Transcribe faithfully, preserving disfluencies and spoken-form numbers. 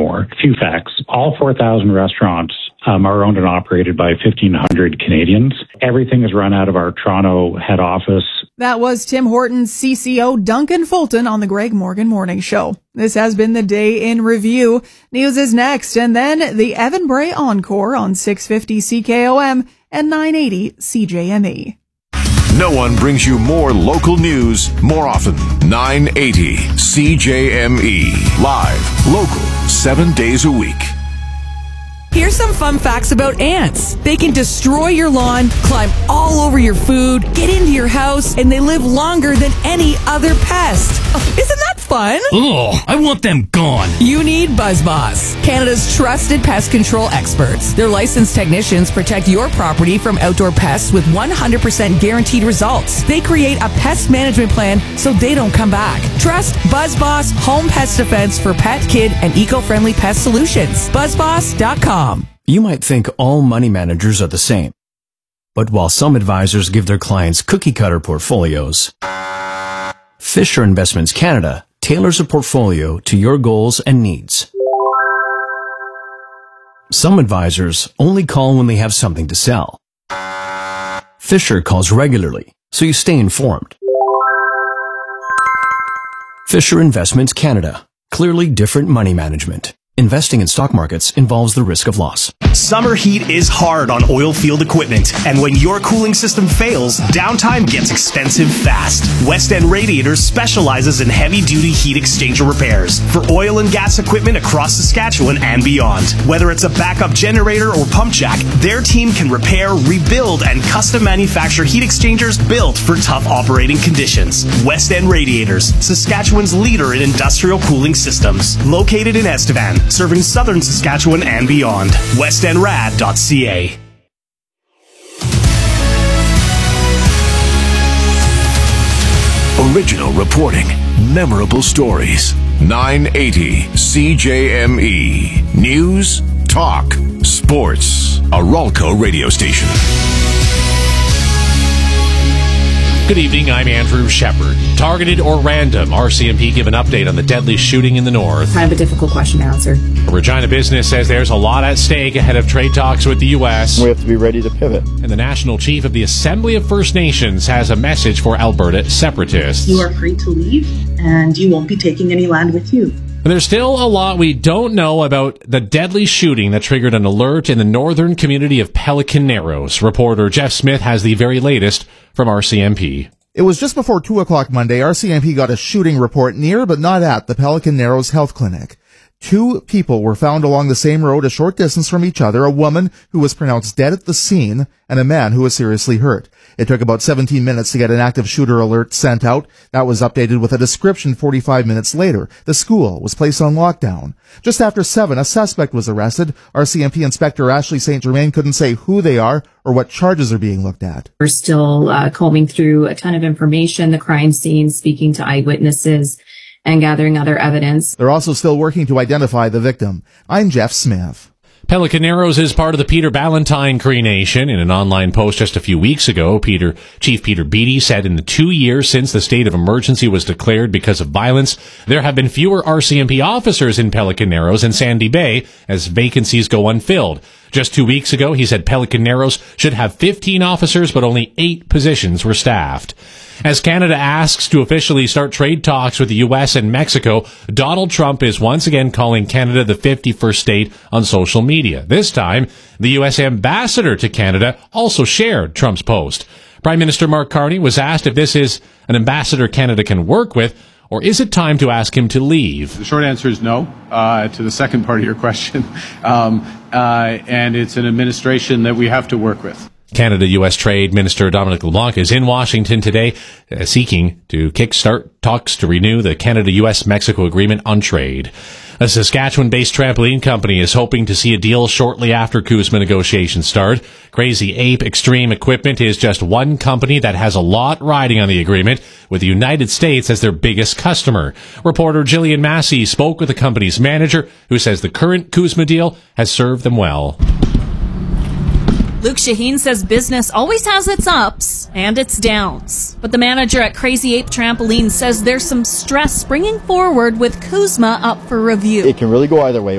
anymore. A few facts. All four thousand restaurants um, are owned and operated by fifteen hundred Canadians. Everything is run out of our Toronto head office. That was Tim Hortons C C O Duncan Fulton on the Greg Morgan Morning Show. This has been the Day in Review. News is next, and then the Evan Bray Encore on six fifty C K O M and nine eighty C J M E. No one brings you more local news more often. nine eighty C J M E. Live, local, seven days a week. Here's some fun facts about ants. They can destroy your lawn, climb all over your food, get into your house, and they live longer than any other pest. Oh, isn't that fun? Ugh, I want them gone. You need BuzzBoss, Canada's trusted pest control experts. Their licensed technicians protect your property from outdoor pests with one hundred percent guaranteed results. They create a pest management plan so they don't come back. Trust BuzzBoss Home Pest Defense for pet, kid, and eco-friendly pest solutions. BuzzBoss dot com. You might think all money managers are the same. But while some advisors give their clients cookie-cutter portfolios, Fisher Investments Canada tailors a portfolio to your goals and needs. Some advisors only call when they have something to sell. Fisher calls regularly, so you stay informed. Fisher Investments Canada. Clearly different money management. Investing in stock markets involves the risk of loss. Summer heat is hard on oil field equipment, and when your cooling system fails, downtime gets expensive fast. West End Radiators specializes in heavy-duty heat exchanger repairs for oil and gas equipment across Saskatchewan and beyond. Whether it's a backup generator or pump jack, their team can repair, rebuild, and custom manufacture heat exchangers built for tough operating conditions. West End Radiators, Saskatchewan's leader in industrial cooling systems. Located in Estevan, serving southern Saskatchewan and beyond. west end rad dot c a. Original reporting, memorable stories. nine eighty C J M E. News, talk, sports. A Ralco radio station. Good evening, I'm Andrew Shepard. Targeted or random, R C M P give an update on the deadly shooting in the north. Kind of a difficult question to answer. A Regina business says there's a lot at stake ahead of trade talks with the U S. We have to be ready to pivot. And the National Chief of the Assembly of First Nations has a message for Alberta separatists. You are free to leave, and you won't be taking any land with you. And there's still a lot we don't know about the deadly shooting that triggered an alert in the northern community of Pelican Narrows. Reporter Jeff Smith has the very latest from R C M P. It was just before two o'clock Monday. R C M P got a shooting report near but not at the Pelican Narrows Health Clinic. Two people were found along the same road a short distance from each other, a woman who was pronounced dead at the scene and a man who was seriously hurt. It took about seventeen minutes to get an active shooter alert sent out. That was updated with a description forty-five minutes later. The school was placed on lockdown. Just after seven, a suspect was arrested. R C M P Inspector Ashley Saint Germain couldn't say who they are or what charges are being looked at. We're still uh, combing through a ton of information, the crime scene, speaking to eyewitnesses, and gathering other evidence. They're also still working to identify the victim. I'm Jeff Smith. Pelican Narrows is part of the Peter Ballantyne Cree Nation. In an online post just a few weeks ago, Peter, Chief Peter Beattie said in the two years since the state of emergency was declared because of violence, there have been fewer R C M P officers in Pelican Narrows and Sandy Bay as vacancies go unfilled. Just two weeks ago, he said Pelican Narrows should have fifteen officers, but only eight positions were staffed. As Canada asks to officially start trade talks with the U S and Mexico, Donald Trump is once again calling Canada the fifty-first state on social media. This time, the U S ambassador to Canada also shared Trump's post. Prime Minister Mark Carney was asked if this is an ambassador Canada can work with, or is it time to ask him to leave? The short answer is no, uh, to the second part of your question. Um, uh, and it's an administration that we have to work with. Canada-U S Trade Minister Dominic LeBlanc is in Washington today, uh, seeking to kickstart talks to renew the Canada-U S Mexico Agreement on trade. A Saskatchewan-based trampoline company is hoping to see a deal shortly after CUSMA negotiations start. Crazy Ape Extreme Equipment is just one company that has a lot riding on the agreement, with the United States as their biggest customer. Reporter Jillian Massey spoke with the company's manager, who says the current CUSMA deal has served them well. Luke Shaheen says business always has its ups and its downs. But the manager at Crazy Ape Trampoline says there's some stress bringing forward with CUSMA up for review. It can really go either way.